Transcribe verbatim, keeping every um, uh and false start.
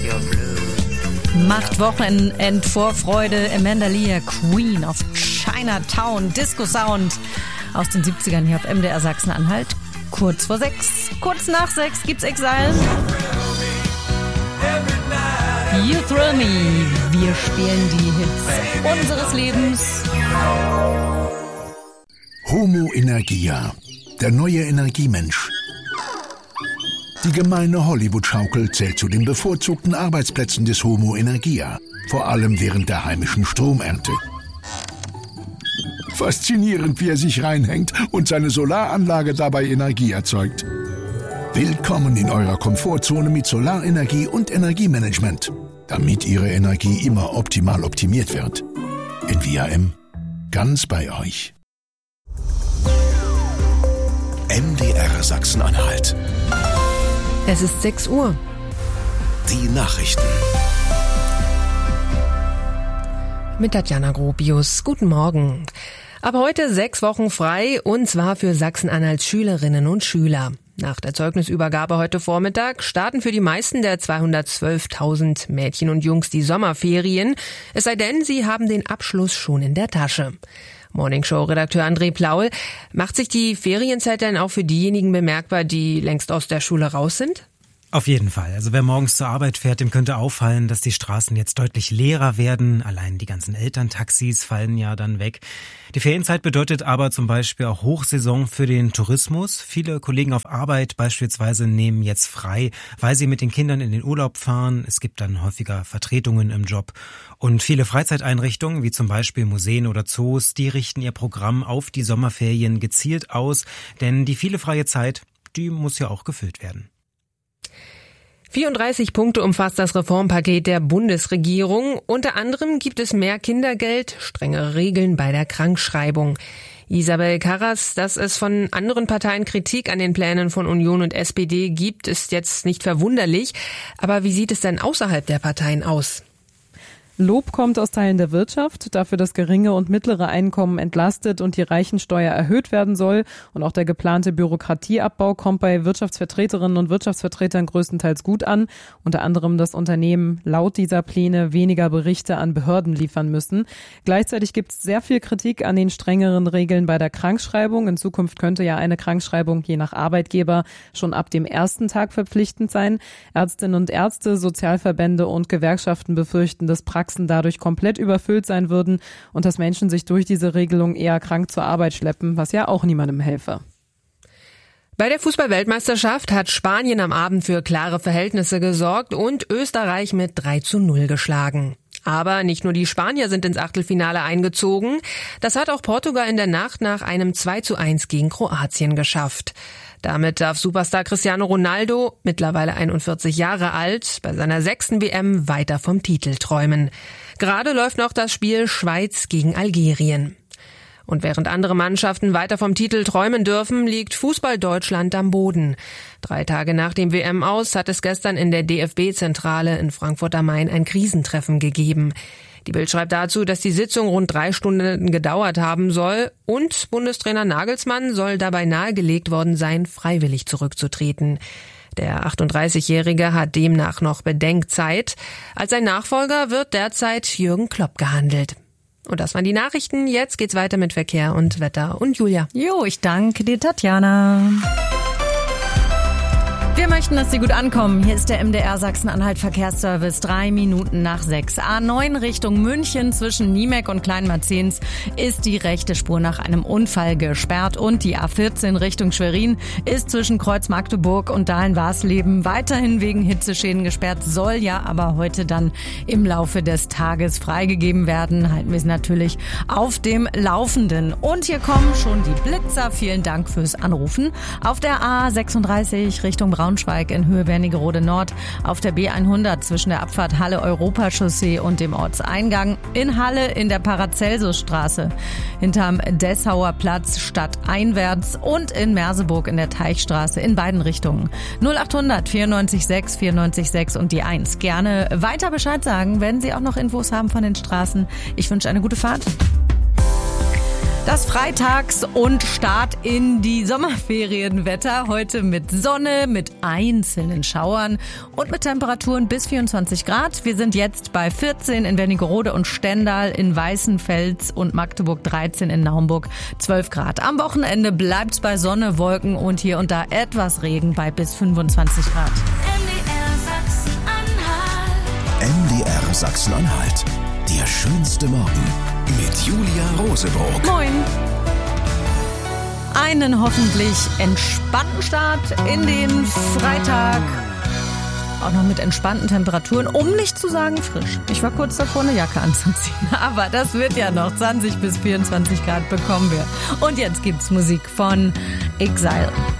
Macht Wochenendvorfreude. Amanda Lear, Queen of Chinatown, Disco Sound aus den siebzigern hier auf M D R Sachsen-Anhalt. Kurz vor sechs, kurz nach sechs gibt's Exile. You Thrill Me. Wir spielen die Hits unseres Lebens. Homo Energia, der neue Energiemensch. Die gemeine Hollywood-Schaukel zählt zu den bevorzugten Arbeitsplätzen des Homo Energia, vor allem während der heimischen Stromernte. Faszinierend, wie er sich reinhängt und seine Solaranlage dabei Energie erzeugt. Willkommen in eurer Komfortzone mit Solarenergie und Energiemanagement, damit Ihre Energie immer optimal optimiert wird. In V R M, ganz bei euch. M D R Sachsen-Anhalt. Es ist sechs Uhr. Die Nachrichten. Mit Tatjana Gropius. Guten Morgen. Ab heute sechs Wochen frei, und zwar für Sachsen-Anhalts Schülerinnen und Schüler. Nach der Zeugnisübergabe heute Vormittag starten für die meisten der zweihundertzwölftausend Mädchen und Jungs die Sommerferien. Es sei denn, sie haben den Abschluss schon in der Tasche. Morningshow-Redakteur André Plaul, macht sich die Ferienzeit denn auch für diejenigen bemerkbar, die längst aus der Schule raus sind? Auf jeden Fall. Also wer morgens zur Arbeit fährt, dem könnte auffallen, dass die Straßen jetzt deutlich leerer werden. Allein die ganzen Elterntaxis fallen ja dann weg. Die Ferienzeit bedeutet aber zum Beispiel auch Hochsaison für den Tourismus. Viele Kollegen auf Arbeit beispielsweise nehmen jetzt frei, weil sie mit den Kindern in den Urlaub fahren. Es gibt dann häufiger Vertretungen im Job. Und viele Freizeiteinrichtungen, wie zum Beispiel Museen oder Zoos, die richten ihr Programm auf die Sommerferien gezielt aus. Denn die viele freie Zeit, die muss ja auch gefüllt werden. vierunddreißig Punkte umfasst das Reformpaket der Bundesregierung. Unter anderem gibt es mehr Kindergeld, strengere Regeln bei der Krankschreibung. Isabel Karras, dass es von anderen Parteien Kritik an den Plänen von Union und S P D gibt, ist jetzt nicht verwunderlich. Aber wie sieht es denn außerhalb der Parteien aus? Lob kommt aus Teilen der Wirtschaft, dafür, dass geringe und mittlere Einkommen entlastet und die Reichensteuer erhöht werden soll. Und auch der geplante Bürokratieabbau kommt bei Wirtschaftsvertreterinnen und Wirtschaftsvertretern größtenteils gut an. Unter anderem, dass Unternehmen laut dieser Pläne weniger Berichte an Behörden liefern müssen. Gleichzeitig gibt es sehr viel Kritik an den strengeren Regeln bei der Krankschreibung. In Zukunft könnte ja eine Krankschreibung je nach Arbeitgeber schon ab dem ersten Tag verpflichtend sein. Ärztinnen und Ärzte, Sozialverbände und Gewerkschaften befürchten, dass Praxen dadurch komplett überfüllt sein würden und dass Menschen sich durch diese Regelung eher krank zur Arbeit schleppen, was ja auch niemandem helfe. Bei der Fußball-Weltmeisterschaft hat Spanien am Abend für klare Verhältnisse gesorgt und Österreich mit drei zu null geschlagen. Aber nicht nur die Spanier sind ins Achtelfinale eingezogen. Das hat auch Portugal in der Nacht nach einem zwei zu eins gegen Kroatien geschafft. Damit darf Superstar Cristiano Ronaldo, mittlerweile einundvierzig Jahre alt, bei seiner sechsten W M weiter vom Titel träumen. Gerade läuft noch das Spiel Schweiz gegen Algerien. Und während andere Mannschaften weiter vom Titel träumen dürfen, liegt Fußball Deutschland am Boden. Drei Tage nach dem W M-Aus hat es gestern in der D F B-Zentrale in Frankfurt am Main ein Krisentreffen gegeben. Die Bild schreibt dazu, dass die Sitzung rund drei Stunden gedauert haben soll und Bundestrainer Nagelsmann soll dabei nahegelegt worden sein, freiwillig zurückzutreten. Der achtunddreißigjährige hat demnach noch Bedenkzeit. Als sein Nachfolger wird derzeit Jürgen Klopp gehandelt. Und das waren die Nachrichten. Jetzt geht's weiter mit Verkehr und Wetter und Julia. Jo, ich danke dir, Tatjana. Wir möchten, dass Sie gut ankommen. Hier ist der M D R Sachsen-Anhalt Verkehrsservice. Drei Minuten nach sechs. A neun Richtung München zwischen Niemek und Kleinmarzens ist die rechte Spur nach einem Unfall gesperrt. Und die A vierzehn Richtung Schwerin ist zwischen Kreuz Magdeburg und Dahlen-Warsleben weiterhin wegen Hitzeschäden gesperrt. Soll ja aber heute dann im Laufe des Tages freigegeben werden. Halten wir Sie natürlich auf dem Laufenden. Und hier kommen schon die Blitzer. Vielen Dank fürs Anrufen. Auf der A sechsunddreißig Richtung Braunschweig in Höhe Wernigerode Nord, auf der B hundert zwischen der Abfahrt Halle-Europa-Chaussee und dem Ortseingang, in Halle in der Paracelsusstraße, hinterm Dessauer Platz stadteinwärts und in Merseburg in der Teichstraße in beiden Richtungen. null achthundert vierundneunzig sechs vierundneunzig sechs und die eins. Gerne weiter Bescheid sagen, wenn Sie auch noch Infos haben von den Straßen. Ich wünsche eine gute Fahrt. Das Freitags- und Start in die Sommerferienwetter. Heute mit Sonne, mit einzelnen Schauern und mit Temperaturen bis vierundzwanzig Grad. Wir sind jetzt bei vierzehn in Wernigerode und Stendal, in Weißenfels und Magdeburg dreizehn, in Naumburg zwölf Grad. Am Wochenende bleibt's bei Sonne, Wolken und hier und da etwas Regen bei bis fünfundzwanzig Grad. M D R Sachsen-Anhalt. Der schönste Morgen mit Julia Roseburg. Moin. Einen hoffentlich entspannten Start in den Freitag. Auch noch mit entspannten Temperaturen, um nicht zu sagen frisch. Ich war kurz davor, eine Jacke anzuziehen. Aber das wird ja noch. zwanzig bis vierundzwanzig Grad bekommen wir. Und jetzt gibt's Musik von Exile.